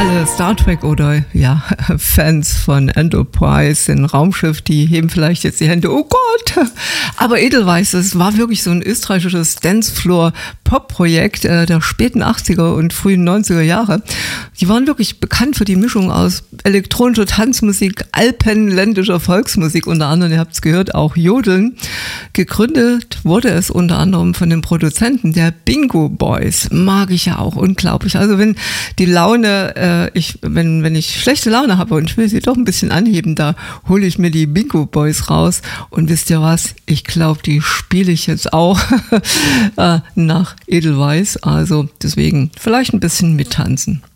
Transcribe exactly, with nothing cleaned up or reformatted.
Alle Star Trek oder ja, Fans von Enterprise, ein Raumschiff, die heben vielleicht jetzt die Hände, oh Gott! Aber Edelweiss, es war wirklich so ein österreichisches Dancefloor-Pop-Projekt äh, der späten achtziger und frühen neunziger Jahre. Die waren wirklich bekannt für die Mischung aus elektronischer Tanzmusik, alpenländischer Volksmusik, unter anderem, ihr habt es gehört, auch Jodeln. Gegründet wurde es unter anderem von den Produzenten der Bingo Boys. Mag ich ja auch, unglaublich. Also wenn die Laune äh, Ich, wenn, wenn ich schlechte Laune habe und ich will sie doch ein bisschen anheben, da hole ich mir die Bingo Boys raus und wisst ihr was, ich glaube, die spiele ich jetzt auch äh, nach Edelweiss, also deswegen vielleicht ein bisschen mittanzen.